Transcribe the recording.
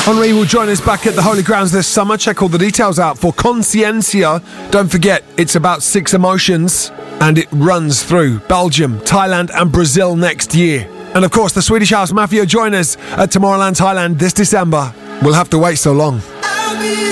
Henri will join us back at the Holy Grounds this summer. Check all the details out for Consciencia. Don't forget, it's about 6 emotions and it runs through Belgium, Thailand and Brazil next year. And of course, the Swedish House Mafia join us at Tomorrowland Thailand this December. We'll have to wait so long.